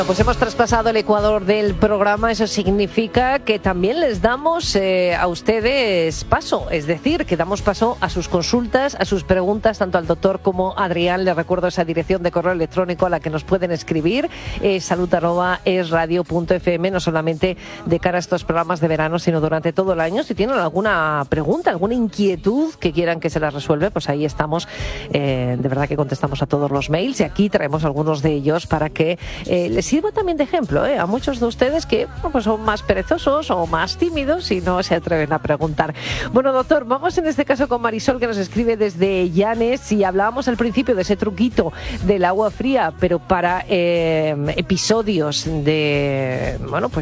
Pues hemos traspasado el ecuador del programa. Eso significa que también les damos a ustedes paso, es decir, que damos paso a sus consultas, a sus preguntas, tanto al doctor como a Adrián. Les recuerdo esa dirección de correo electrónico a la que nos pueden escribir, salud@esradio.fm, no solamente de cara a estos programas de verano, sino durante todo el año. Si tienen alguna pregunta, alguna inquietud que quieran que se las resuelva, pues ahí estamos. De verdad que contestamos a todos los mails y aquí traemos algunos de ellos para que les sirva también de ejemplo a muchos de ustedes que pues son más perezosos o más tímidos y no se atreven a preguntar. Bueno, doctor, vamos en este caso con Marisol, que nos escribe desde Llanes, y hablábamos al principio de ese truquito del agua fría, pero para episodios de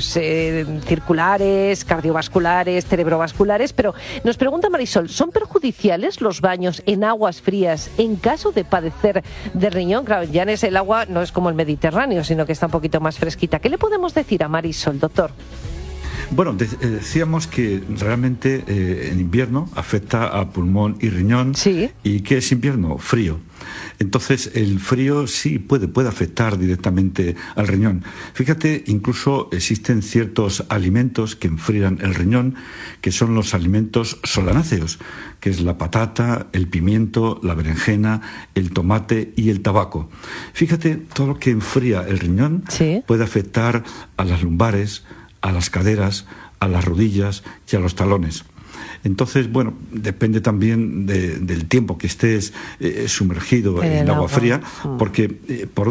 circulares, cardiovasculares, cerebrovasculares. Pero nos pregunta Marisol, ¿son perjudiciales los baños en aguas frías en caso de padecer de riñón? Claro, en Llanes el agua no es como el Mediterráneo, sino que está un poquito más fresquita. ¿Qué le podemos decir a Marisol, doctor? Bueno, decíamos que realmente en invierno afecta a pulmón y riñón. Sí. ¿Y qué es invierno? Frío. Entonces el frío sí puede afectar directamente al riñón. Fíjate, incluso existen ciertos alimentos que enfrían el riñón, que son los alimentos solanáceos, que es la patata, el pimiento, la berenjena, el tomate y el tabaco. Fíjate, todo lo que enfría el riñón puede afectar a las lumbares, a las caderas, a las rodillas y a los talones. Entonces, bueno, depende también del tiempo que estés sumergido en agua fría, porque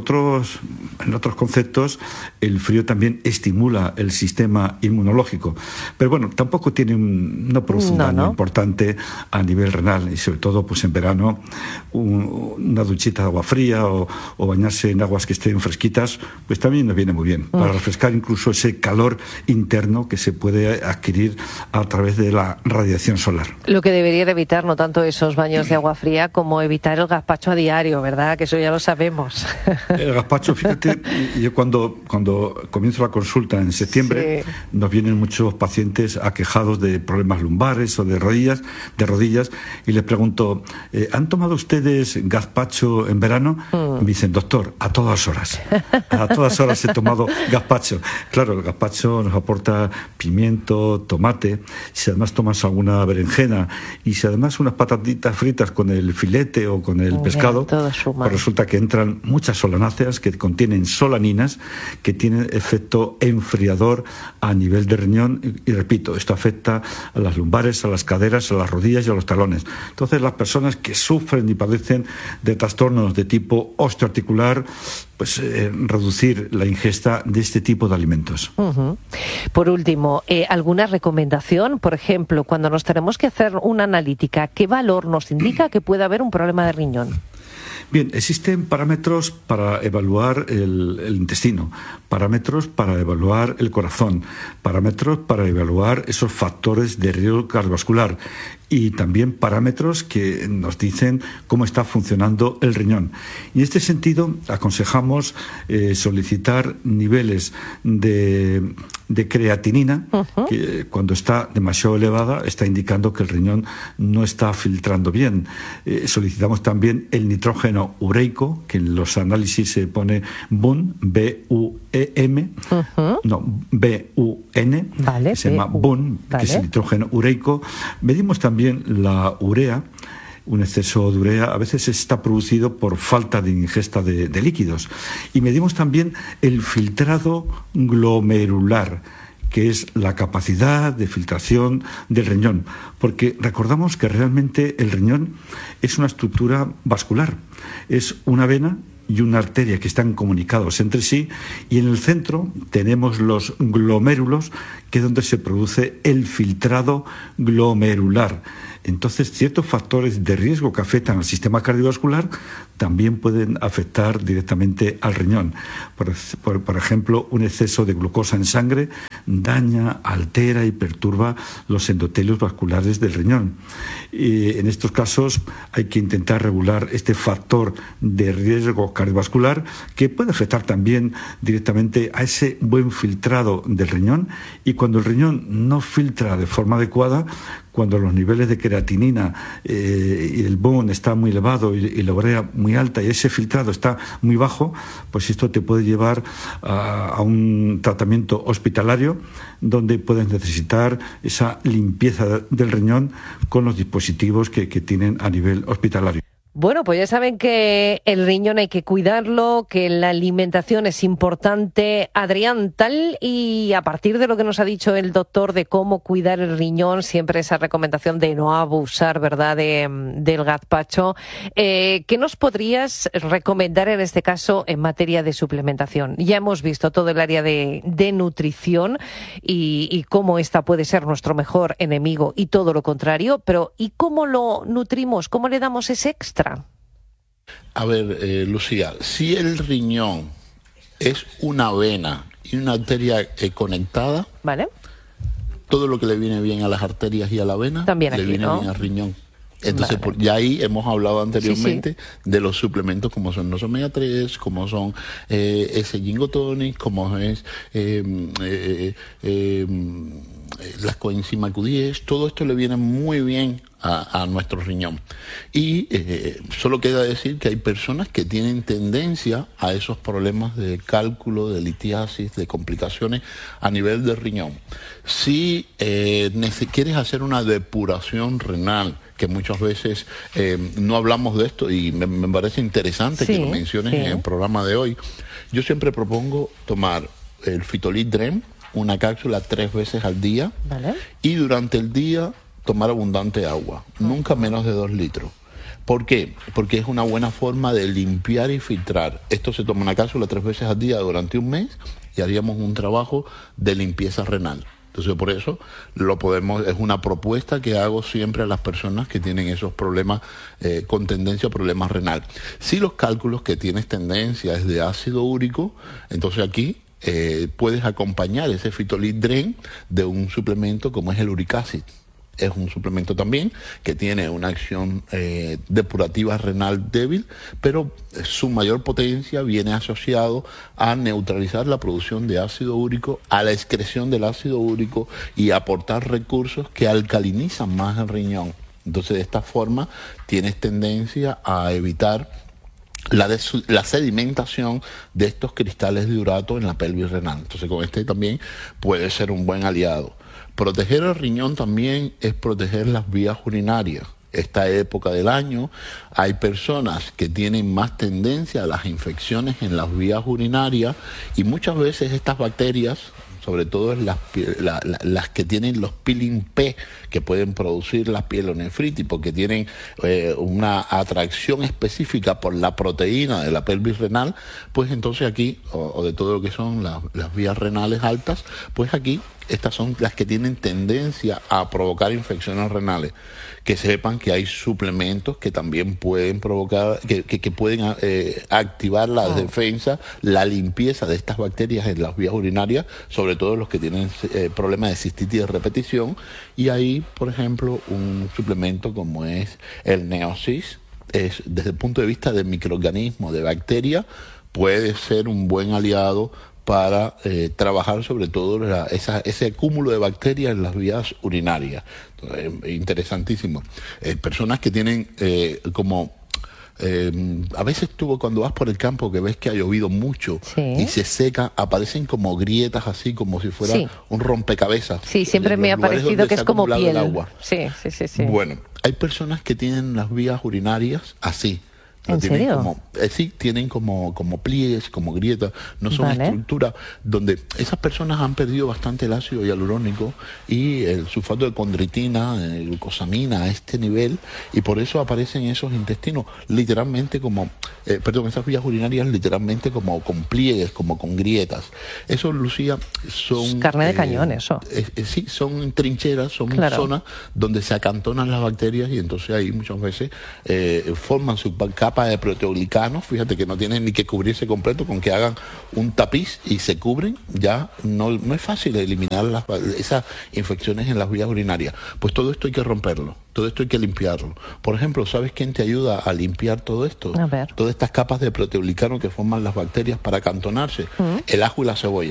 en otros conceptos el frío también estimula el sistema inmunológico. Pero bueno, tampoco no produce un daño importante a nivel renal, y sobre todo pues en verano una duchita de agua fría o bañarse en aguas que estén fresquitas, pues también nos viene muy bien, para refrescar incluso ese calor interno que se puede adquirir a través de la radiación solar. Lo que debería de evitar, no tanto esos baños de agua fría, como evitar el gazpacho a diario, ¿verdad? Que eso ya lo sabemos. El gazpacho, fíjate, yo cuando comienzo la consulta en septiembre, nos vienen muchos pacientes aquejados de problemas lumbares o de rodillas, y les pregunto, ¿han tomado ustedes gazpacho en verano? Me dicen, doctor, a todas horas. A todas horas he tomado gazpacho. Claro, el gazpacho nos aporta pimiento, tomate. Si además tomas alguna berenjena y si además unas patatitas fritas con el filete o con el pescado, pues resulta que entran muchas solanáceas que contienen solaninas, que tienen efecto enfriador a nivel de riñón, y repito, esto afecta a las lumbares, a las caderas, a las rodillas y a los talones. Entonces, las personas que sufren y padecen de trastornos de tipo osteoarticular, pues reducir la ingesta de este tipo de alimentos. Por último, ¿alguna recomendación? Por ejemplo, cuando nos tenemos que hacer una analítica, ¿qué valor nos indica que puede haber un problema de riñón? Bien, existen parámetros para evaluar el intestino, parámetros para evaluar el corazón, parámetros para evaluar esos factores de riesgo cardiovascular y también parámetros que nos dicen cómo está funcionando el riñón. Y en este sentido aconsejamos solicitar niveles de creatinina, que cuando está demasiado elevada está indicando que el riñón no está filtrando bien. Solicitamos también el nitrógeno ureico, que en los análisis se pone BUN, B-U-E-M, B-U-N, vale, se llama BUN, que es el nitrógeno ureico. Medimos también la urea. Un exceso de urea a veces está producido por falta de ingesta de líquidos. Y medimos también el filtrado glomerular, que es la capacidad de filtración del riñón, porque recordamos que realmente el riñón es una estructura vascular, es una vena y una arteria que están comunicados entre sí, y en el centro tenemos los glomérulos, que es donde se produce el filtrado glomerular. Entonces, ciertos factores de riesgo que afectan al sistema cardiovascular también pueden afectar directamente al riñón. Por ejemplo, un exceso de glucosa en sangre daña, altera y perturba los endotelios vasculares del riñón. Y en estos casos hay que intentar regular este factor de riesgo cardiovascular, que puede afectar también directamente a ese buen filtrado del riñón. Y cuando el riñón no filtra de forma adecuada, cuando los niveles de creatinina y el BON está muy elevado y la urea muy alta y ese filtrado está muy bajo, pues esto te puede llevar a un tratamiento hospitalario donde puedes necesitar esa limpieza del riñón con los dispositivos que tienen a nivel hospitalario. Bueno, pues ya saben que el riñón hay que cuidarlo, que la alimentación es importante. Adrián, tal y a partir de lo que nos ha dicho el doctor de cómo cuidar el riñón, siempre esa recomendación de no abusar, ¿verdad?, del gazpacho, ¿qué nos podrías recomendar en este caso en materia de suplementación? Ya hemos visto todo el área de nutrición y cómo esta puede ser nuestro mejor enemigo y todo lo contrario, pero ¿y cómo lo nutrimos? ¿Cómo le damos ese extra? A ver, Lucía, si el riñón es una vena y una arteria conectada, ¿vale?, todo lo que le viene bien a las arterias y a la vena también le aquí, viene ¿no?, bien al riñón. Entonces, vale. ya ahí hemos hablado anteriormente sí. de los suplementos como son los omega 3, como son ese Gingotonic, como es las coenzima Q10, todo esto le viene muy bien a nuestro riñón. Y solo queda decir que hay personas que tienen tendencia a esos problemas de cálculo, de litiasis, de complicaciones a nivel del riñón. Si quieres hacer una depuración renal, que muchas veces no hablamos de esto y me parece interesante que lo menciones en el programa de hoy, yo siempre propongo tomar el Phytolith Dren, una cápsula 3 veces al día, ¿vale?, y durante el día tomar abundante agua, nunca menos de 2 litros. ¿Por qué? Porque es una buena forma de limpiar y filtrar. Esto se toma una cápsula 3 veces al día durante un mes y haríamos un trabajo de limpieza renal. Entonces, por eso es una propuesta que hago siempre a las personas que tienen esos problemas con tendencia a problemas renal. Si los cálculos que tienes tendencia es de ácido úrico, entonces aquí puedes acompañar ese Phytolith Dren de un suplemento como es el Uric Acid. Es un suplemento también que tiene una acción depurativa renal débil, pero su mayor potencia viene asociado a neutralizar la producción de ácido úrico, a la excreción del ácido úrico y aportar recursos que alcalinizan más el riñón. Entonces, de esta forma tienes tendencia a evitar la sedimentación de estos cristales de urato en la pelvis renal. Entonces, con este también puede ser un buen aliado. Proteger el riñón también es proteger las vías urinarias. Esta época del año hay personas que tienen más tendencia a las infecciones en las vías urinarias y muchas veces estas bacterias, sobre todo las que tienen los peeling P, que pueden producir la pielonefritis, porque tienen una atracción específica por la proteína de la pelvis renal, pues entonces aquí, o de todo lo que son las vías renales altas, pues aquí estas son las que tienen tendencia a provocar infecciones renales. Que sepan que hay suplementos que también pueden provocar, que pueden activar la defensa, la limpieza de estas bacterias en las vías urinarias, sobre todo los que tienen problemas de cistitis de repetición. Y ahí, por ejemplo, un suplemento como es el Neosis, desde el punto de vista de microorganismo, de bacteria, puede ser un buen aliado para trabajar sobre todo ese cúmulo de bacterias en las vías urinarias. Entonces, interesantísimo. Personas que tienen a veces cuando vas por el campo que ves que ha llovido mucho y se seca, aparecen como grietas así, como si fuera un rompecabezas. Sí, siempre me ha parecido que es como piel. Sí. Bueno, hay personas que tienen las vías urinarias así. ¿En serio? Sí, tienen como pliegues, como grietas, no son estructuras donde esas personas han perdido bastante el ácido hialurónico y el sulfato de condritina, glucosamina a este nivel, y por eso aparecen esos intestinos literalmente esas vías urinarias literalmente como con pliegues, como con grietas. Eso, Lucía, son... Carne de cañón, eso. Sí, son trincheras, son zonas donde se acantonan las bacterias y entonces ahí muchas veces forman su capa de proteoglicanos. Fíjate que no tienen ni que cubrirse completo, con que hagan un tapiz y se cubren, ya no es fácil eliminar esas infecciones en las vías urinarias. Pues todo esto hay que romperlo, todo esto hay que limpiarlo. Por ejemplo, ¿sabes quién te ayuda a limpiar todo esto? A ver. Todas estas capas de proteoglicano que forman las bacterias para acantonarse. El ajo y la cebolla.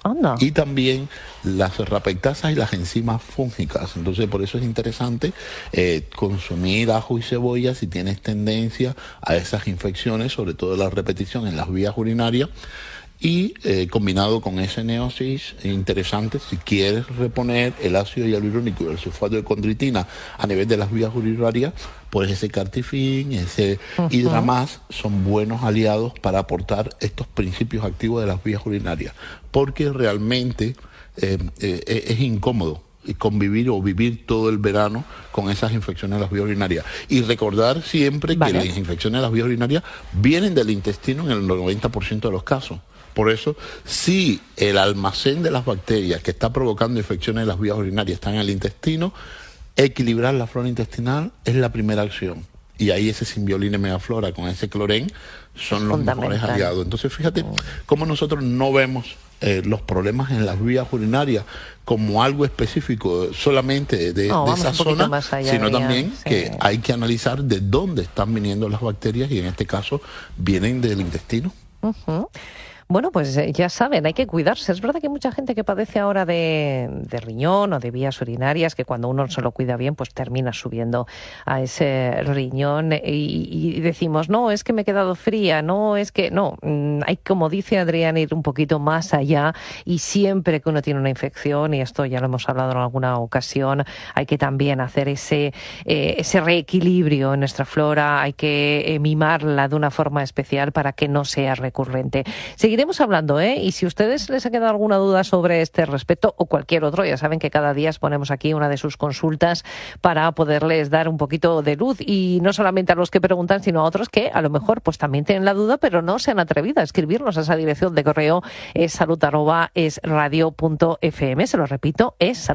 Anda. Y también las rapectasas y las enzimas fúngicas. Entonces, por eso es interesante consumir ajo y cebolla si tienes tendencia a esas infecciones, sobre todo la repetición en las vías urinarias. Y combinado con ese Neosis, interesante, si quieres reponer el ácido hialurónico y el sulfato de condritina a nivel de las vías urinarias, pues ese Cartifin, ese Hidramás son buenos aliados para aportar estos principios activos de las vías urinarias, porque realmente es incómodo convivir o vivir todo el verano con esas infecciones de las vías urinarias. Y recordar siempre que las infecciones de las vías urinarias vienen del intestino en el 90% de los casos. Por eso, si el almacén de las bacterias que está provocando infecciones de las vías urinarias está en el intestino, equilibrar la flora intestinal es la primera acción. Y ahí ese Symbioline Megaflora con ese clorén son los mejores aliados. Entonces, fíjate cómo nosotros no vemos los problemas en las vías urinarias como algo específico solamente de esa zona, sino también que hay que analizar de dónde están viniendo las bacterias y en este caso vienen del intestino. Bueno, pues ya saben, hay que cuidarse. Es verdad que hay mucha gente que padece ahora de riñón o de vías urinarias, que cuando uno se lo cuida bien, pues termina subiendo a ese riñón y decimos, no, es que me he quedado fría, no, es que no. Hay, como dice Adrián, ir un poquito más allá y siempre que uno tiene una infección, y esto ya lo hemos hablado en alguna ocasión, hay que también hacer ese reequilibrio en nuestra flora, hay que mimarla de una forma especial para que no sea recurrente. Seguiremos hablando, y si a ustedes les ha quedado alguna duda sobre este respecto o cualquier otro, ya saben que cada día ponemos aquí una de sus consultas para poderles dar un poquito de luz, y no solamente a los que preguntan, sino a otros que a lo mejor pues también tienen la duda, pero no se han atrevido a escribirnos a esa dirección de correo, salud@esradio.fm. Se lo repito,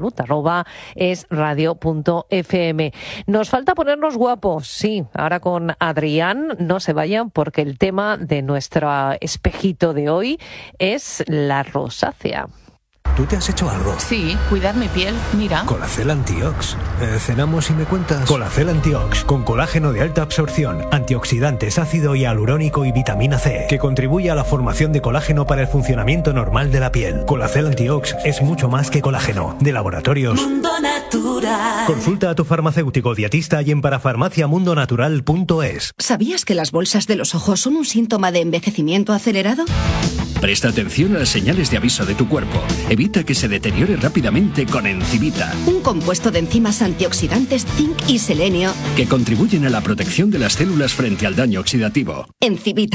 salud@esradio.fm. Nos falta ponernos guapos, sí, ahora con Adrián. No se vayan, porque el tema de nuestro espejito de hoy es la rosácea. ¿Tú te has hecho algo? Sí, cuidar mi piel, mira. Colacel Antiox. Cenamos y me cuentas. Colacel Antiox, con colágeno de alta absorción, antioxidantes, ácido hialurónico y vitamina C, que contribuye a la formación de colágeno para el funcionamiento normal de la piel. Colacel Antiox es mucho más que colágeno. De Laboratorios Mundo Natural. Consulta a tu farmacéutico dietista y en parafarmaciamundonatural.es. ¿Sabías que las bolsas de los ojos son un síntoma de envejecimiento acelerado? Presta atención a las señales de aviso de tu cuerpo. Evita que se deteriore rápidamente con Encivita, Un compuesto de enzimas antioxidantes, zinc y selenio. que contribuyen a la protección de las células frente al daño oxidativo. Encivita.